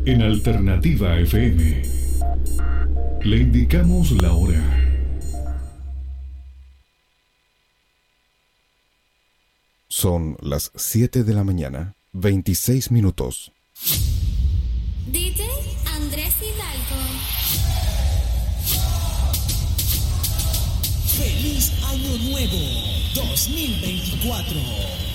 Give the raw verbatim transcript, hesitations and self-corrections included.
En Alternativa F M le indicamos la hora. Son las siete de la mañana, veintiséis minutos. D J Andrés Hidalgo. ¡Feliz Año Nuevo dos mil veinticuatro!